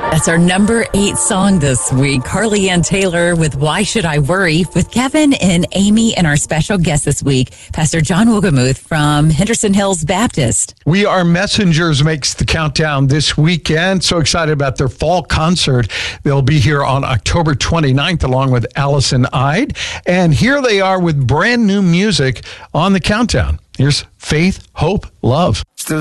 That's our number 8 song this week. Carly Ann Taylor with Why Should I Worry with Kevin and Amy and our special guest this week, Pastor John Wogemuth from Henderson Hills Baptist. We Are Messengers makes the countdown this weekend. So excited about their fall concert. They'll be here on October 29th along with Allison Ide. And here they are with brand new music on the countdown. Here's Faith, Hope, Love.